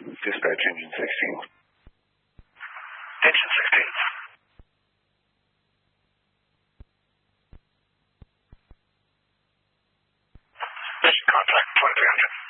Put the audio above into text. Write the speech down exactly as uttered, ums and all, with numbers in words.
Dispatch engine sixteen. Engine sixteen. Mission contact twenty-three hundred.